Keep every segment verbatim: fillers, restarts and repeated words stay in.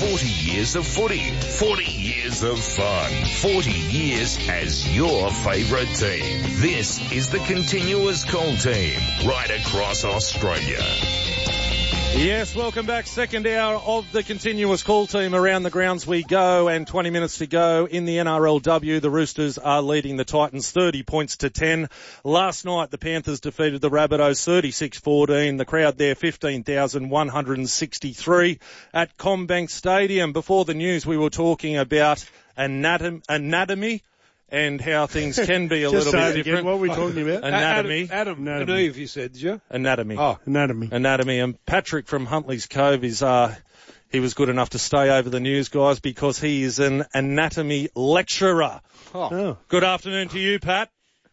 forty years of footy, forty years of fun, forty years as your favourite team. This is the Continuous Call Team, right across Australia. Yes, welcome back. Second hour of the Continuous Call Team. Around the grounds we go, and twenty minutes to go in the N R L W. The Roosters are leading the Titans thirty points to ten. Last night the Panthers defeated the Rabbitohs thirty-six fourteen. The crowd there fifteen thousand one hundred sixty-three at CommBank Stadium. Before the news we were talking about anatom- anatomy and how things can be a little bit different. Again, what are we talking about? Anatomy. Adam, Adam and Eve, you said, did you? Anatomy. Oh, Anatomy. Anatomy. And Patrick from Huntley's Cove is, uh, he was good enough to stay over the news, guys, because he is an anatomy lecturer. oh. Oh. Good afternoon to you, Pat.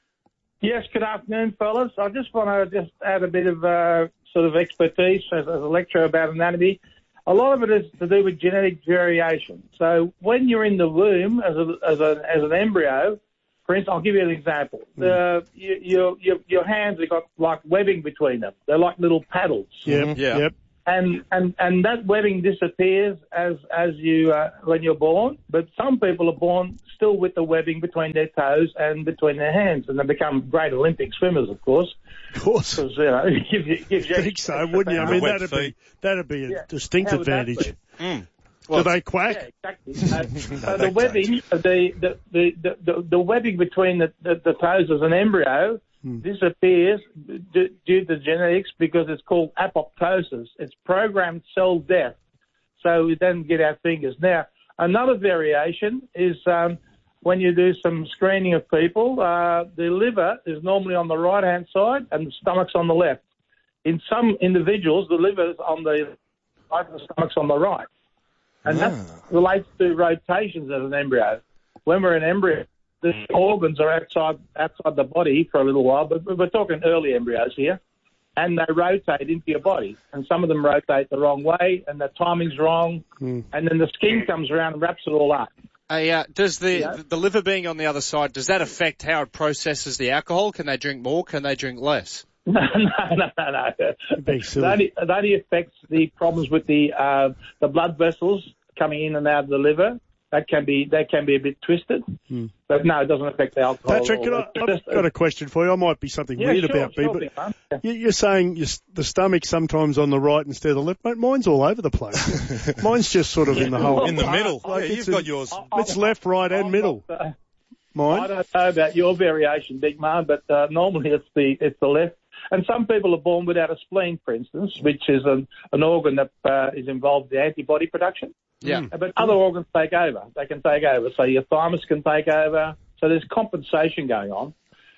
Yes, good afternoon, fellas. I just want to just add a bit of uh, sort of expertise as, as a lecturer about anatomy. A lot of it is to do with genetic variation. So when you're in the womb as a, as a, as an embryo, for instance, I'll give you an example. Mm. Uh, you, your, your, your hands have got like webbing between them. They're like little paddles. Yep, Yeah. yep. And, and, and that webbing disappears as, as you, uh, when you're born, but some people are born still with the webbing between their toes and between their hands, and they become great Olympic swimmers, of course. Of course. Because, you know, it gives you, gives you I think so, wouldn't you? I mean, Wet that'd feet. be, that'd be a Yeah. distinct How would that advantage. be? Mm. Do they quack? Yeah, exactly. Uh, so the webbing, the, the, the, the, the webbing between the, the, the toes as an embryo Hmm. disappears d- due to genetics because it's called apoptosis. It's programmed cell death. So we then get our fingers. Now, another variation is um, when you do some screening of people, uh, the liver is normally on the right-hand side and the stomach's on the left. In some individuals, the liver is on the right and the stomach's on the right. And that relates to rotations as an embryo. When we're an embryo, the organs are outside outside the body for a little while, but we're talking early embryos here, and they rotate into your body. And some of them rotate the wrong way, and the timing's wrong, Mm. and then the skin comes around and wraps it all up. Hey, uh, does the Yeah. the liver being on the other side, does that affect how it processes the alcohol? Can they drink more? Can they drink less? No, no, no, no, no. Big silly. That only, it only affects the problems with the uh, the blood vessels coming in and out of the liver. That can be that can be a bit twisted, Hmm. but no, it doesn't affect the alcohol. Patrick, at can all. I, It's I've just- got a question for you. I might be something yeah, weird sure, about me, sure, but big man. Yeah. you- you're saying your, s- the stomach sometimes on the right instead of the left. Mate, mine's all over the place. Mine's just sort of in the whole... In the middle. Like Yeah, it's you've in- got yours. It's left, right and middle. Uh, I Mine. don't know about your variation, big man, but uh, normally it's the it's the left. And some people are born without a spleen, for instance, which is an, an organ that uh, is involved in antibody production. Yeah. But other organs take over. They can take over. So your thymus can take over. So there's compensation going on.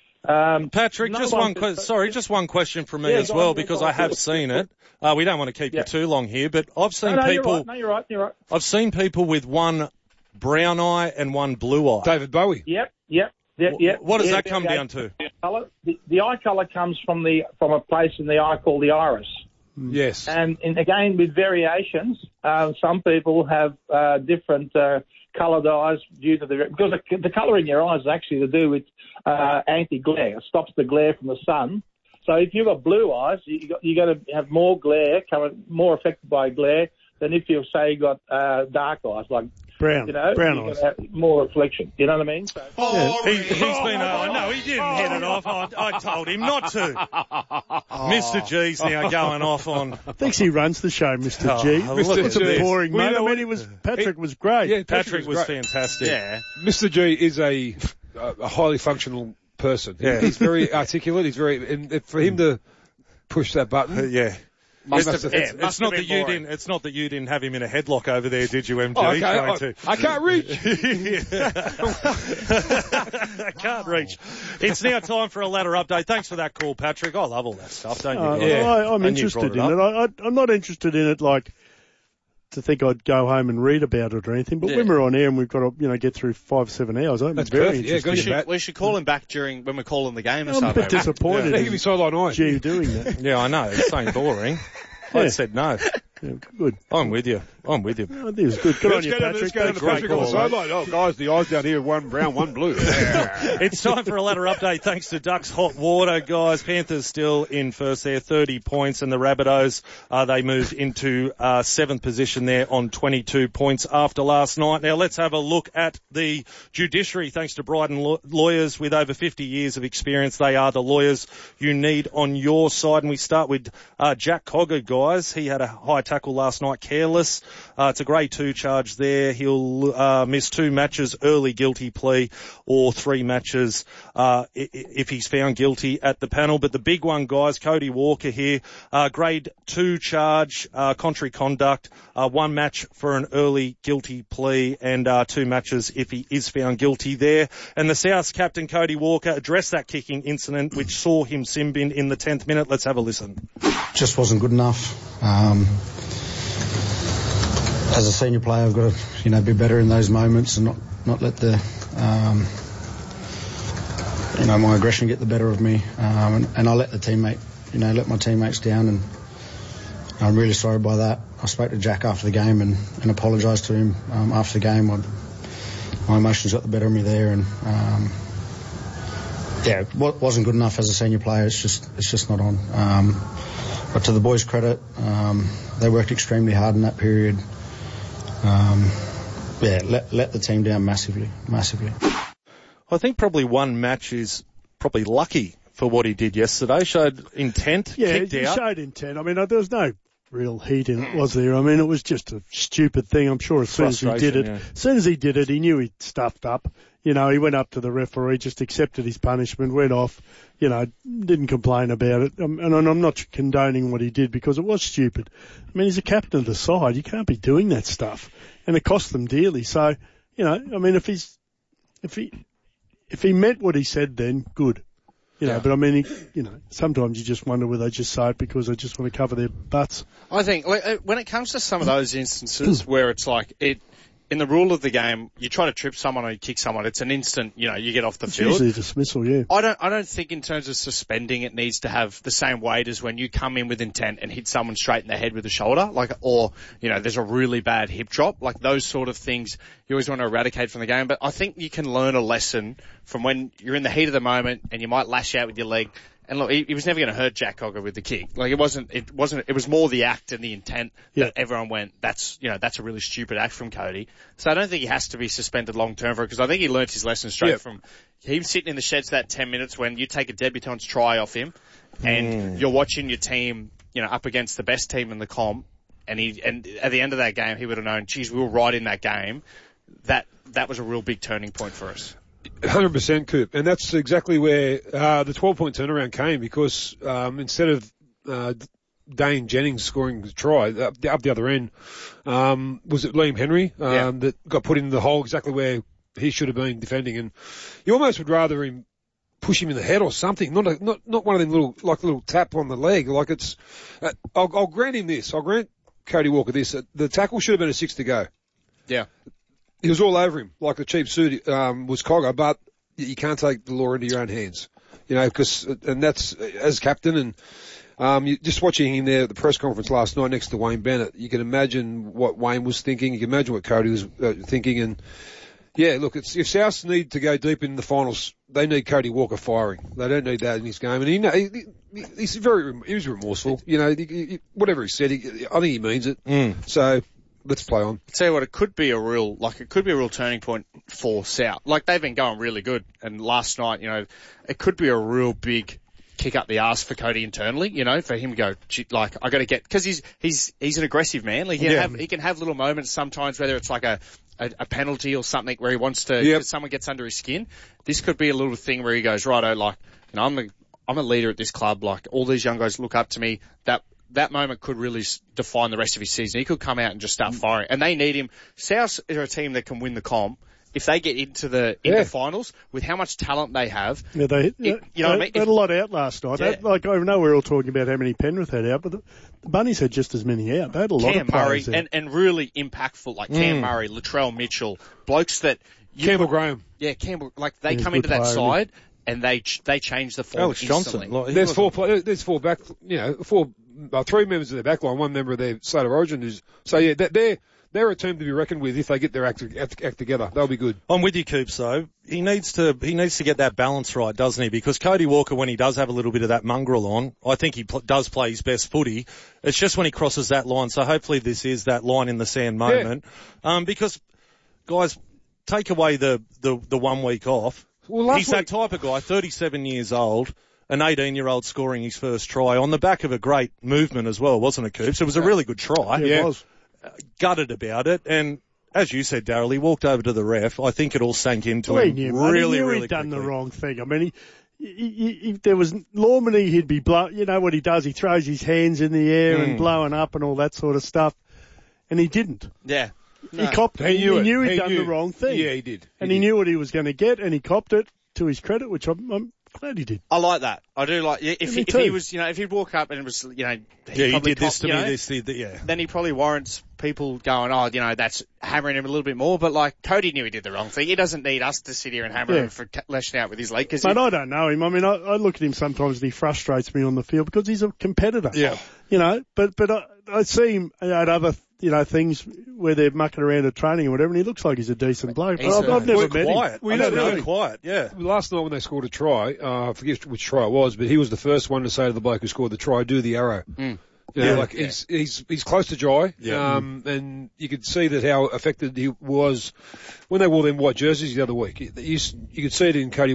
Um, Patrick, no just one one can- que- sorry, just one question from me Yeah, as go well, on, because go on. I have seen it. Uh, we don't want to keep Yeah. you too long here, but I've seen no, no, you're people. right. No, you're right. You're right. I've seen people with one brown eye and one blue eye. David Bowie. Yep, yep, yep, Wh- yep. What does Yeah, that come yeah, down to? Colour. The, the eye colour comes from the from a place in the eye called the iris. Yes. And, and again, with variations, uh, some people have uh, different uh, coloured eyes due to the because the, the colour in your eyes is actually to do with uh, anti-glare. It stops the glare from the sun. So if you've got blue eyes, you got, you got to have more glare, coming more affected by glare than if you say you got uh, dark eyes, like Brown. you know, Brown you're eyes. gonna have more reflection. You know what I mean? So, He, he's been. Oh no, he didn't hit it off. I, I told him not to. Mister G's now going off on. Thinks he runs the show, Mister Oh, G. look Mister at It's a this. boring Well, mate. you know I mean, what? he was Patrick He- was great. Yeah, Patrick was great. fantastic. Yeah. Mister G is a, a highly functional person. He- Yeah. He's very articulate. He's very, and for him to push that button. Uh, yeah. Must It's, have- it's, yeah, must it's not have that been you boring. didn't. It's not that you didn't have him in a headlock over there, did you, M G? Oh, okay. Trying I, to- I can't reach. I can't reach. It's now time for a ladder update. Thanks for that call, Patrick. I love all that stuff, don't you? Uh, guys? Yeah. I, I'm And you interested in brought it. it I, I, I'm not interested in it like to think I'd go home and read about it or anything. But Yeah. when we're on air and we've got to, you know, get through five, seven hours, I'm That's very perfect. Yeah, interested. go We to should, bat. we should call him back during when we're calling the game and I'm a stuff. bit disappointed They in give me sideline eye. G doing that. Yeah, I know. It's so boring. Yeah. I said no. Yeah, good. I'm with you. I'm with you. I think it was good. Good on Let's you, go down, Patrick. let's go down to Thanks, Patrick great on the call, mate. sideline. Oh, guys, the eyes down here, one brown, one blue. It's time for a ladder update thanks to Ducks Hot Water, guys. Panthers still in first there, thirty points, and the Rabbitohs, uh, they moved into uh, seventh position there on twenty-two points after last night. Now let's have a look at the judiciary thanks to Brighton law- lawyers with over fifty years of experience. They are the lawyers you need on your side. And we start with uh, Jack Cogger, guys. He had a high tackle last night, careless. Uh, it's a grade two charge there. He'll uh, miss two matches, early guilty plea, or three matches uh, if he's found guilty at the panel. But the big one, guys, Cody Walker here, uh, grade two charge, uh, contrary conduct, uh, one match for an early guilty plea, and uh, two matches if he is found guilty there. And the South's captain, Cody Walker, addressed that kicking incident which saw him sin bin in the tenth minute. Let's have a listen. Just wasn't good enough. Um, as a senior player, I've got to, you know, be better in those moments and not, not let the, um, you know, my aggression get the better of me. Um, and, and I let the teammate, you know, let my teammates down, and I'm really sorry by that. I spoke to Jack after the game and, and apologised to him um, after the game. I, my emotions got the better of me there, and um, yeah, it wasn't good enough as a senior player. It's just, it's just not on. Um, but to the boys' credit, um, they worked extremely hard in that period. Um, yeah, let, let the team down massively, massively. I think probably one match is probably lucky for what he did yesterday. Showed intent, Yeah, kicked he out. showed intent. I mean, there was no real heat in it, was there? I mean, it was just a stupid thing. I'm sure as soon as he did it, yeah. as soon as he did it, he knew he'd stuffed up. You know, he went up to the referee, just accepted his punishment, went off, you know, didn't complain about it. Um, and I'm not condoning what he did because it was stupid. I mean, he's a captain of the side. You can't be doing that stuff. And it cost them dearly. So, you know, I mean, if he's, if he, if he meant what he said then, good. You know, Yeah. but I mean, he, you know, sometimes you just wonder whether they just say it because they just want to cover their butts. I think like, uh, when it comes to some of those instances where it's like it, in the rule of the game, you try to trip someone or you kick someone, it's an instant, you know, you get off the It's field. usually a dismissal, yeah. I don't, I don't think in terms of suspending it needs to have the same weight as when you come in with intent and hit someone straight in the head with a shoulder, like, or, you know, there's a really bad hip drop, like those sort of things you always want to eradicate from the game. But I think you can learn a lesson from when you're in the heat of the moment and you might lash out with your leg. And look, he, he was never going to hurt Jack Cogger with the kick. Like it wasn't, it wasn't, it was more the act and the intent Yeah. that everyone went, that's, you know, that's a really stupid act from Cody. So I don't think he has to be suspended long term for it because I think he learnt his lesson straight Yeah. from him sitting in the sheds that ten minutes when you take a debutante's try off him and Hmm. you're watching your team, you know, up against the best team in the comp. And he, and at the end of that game, he would have known, geez, we were right in that game. That, that was a real big turning point for us. one hundred percent, Coop. And that's exactly where uh, the twelve-point turnaround came because um, instead of uh, Dane Jennings scoring the try up the, up the other end, um, was it Liam Henry um, Yeah. that got put in the hole exactly where he should have been defending? And you almost would rather him push him in the head or something, not a, not not one of them little like little tap on the leg. Like it's, uh, I'll, I'll grant him this. I'll grant Cody Walker this. Uh, the tackle should have been a six to go. Yeah. He was all over him, like the cheap suit um, was Cogger, but you can't take the law into your own hands, you know, because, and that's, as captain, and um, you, just watching him there at the press conference last night next to Wayne Bennett, you can imagine what Wayne was thinking, you can imagine what Cody was uh, thinking, and yeah, look, it's, if South need to go deep in the finals, they need Cody Walker firing. They don't need that in his game, and he, he, he he's very, he was remorseful, you know, he, he, whatever he said, he, I think he means it, Mm. so let's play on. Tell you what, it could be a real, like, it could be a real turning point for South. Like, they've been going really good. And last night, you know, it could be a real big kick up the arse for Cody internally, you know, for him to go, gee, like, I gotta get, cause he's, he's, he's an aggressive man. Like, he can Yeah. have, he can have little moments sometimes, whether it's like a, a, a penalty or something where he wants to, Yep. someone gets under his skin. This could be a little thing where he goes, righto, like, you know, I'm a, I'm a leader at this club. Like, all these young guys look up to me. That, that moment could really s- define the rest of his season. He could come out and just start firing. And they need him. South are a team that can win the comp. If they get into the into Yeah. finals, with how much talent they have, Yeah, they, It- you know they, what I mean? they had If- a lot out last night. Yeah. They- like, I know we're all talking about how many Penrith had out, but the, the Bunnies had just as many out. They had a lot Cam of Murray, players out. and, and really impactful, like Cam Murray, Latrell Mitchell, blokes that... You Campbell put- Graham. Yeah, Campbell, like, they He's a come good into that player, side, and they ch- they change the form Alex instantly. Johnson. Like, he There's wasn't- four play, there's four back, you know, four uh, three members of their backline, one member of their state of origin. Who's, so yeah, they're they're a team to be reckoned with if they get their act, act, act together. They'll be good. I'm with you, Coops, though. He needs to he needs to get that balance right, doesn't he? Because Cody Walker, when he does have a little bit of that mongrel on, I think he pl- does play his best footy. It's just when he crosses that line. So hopefully this is that line in the sand moment. Yeah. Um, because, guys, take away the, the, the one week off. Well, He's week... that type of guy, thirty-seven years old, an eighteen-year-old scoring his first try on the back of a great movement as well, wasn't it, Coops? It was a really good try. Yeah, it was. Gutted about it, and as you said, Darryl, he walked over to the ref. I think it all sank into well, him he knew, really, he knew really he'd done quickly. the wrong thing. I mean, he, he, he, if there was Lormany, he'd be blow. You know what he does? He throws his hands in the air Mm. and blowing up and all that sort of stuff, and he didn't. Yeah. He copped. He He, knew he it. knew he'd He done knew. the wrong thing. Yeah, he did. He and did. he knew what he was going to get, and he copped it to his credit, which I'm, I'm glad he did. I like that. I do like, if, Me he, if he too. was, you know, if he'd walk up and it was, you know, Yeah, he probably did this cop- to you me, know, this, did that, yeah. then he probably warrants people going, oh, you know, that's hammering him a little bit more. But like, Cody knew he did the wrong thing. He doesn't need us to sit here and hammer Yeah. him for ca- lashing out with his leg. Cause Mate, he, I don't know him. I mean, I, I look at him sometimes and he frustrates me on the field because he's a competitor. Yeah. You know, but, but I, I see him at other, you know, things where they're mucking around at training or whatever, and he looks like he's a decent bloke. He's I've, a- I've never We're met quiet. him. We I don't don't know. know. Quiet, yeah. Last night when they scored a try, uh, I forget which try it was, but he was the first one to say to the bloke who scored the try, do the arrow. Mm. You know, Yeah. like he's he's he's close to dry, Yeah. um, and you could see that how affected he was when they wore them white jerseys the other week. You, you could see it in Cody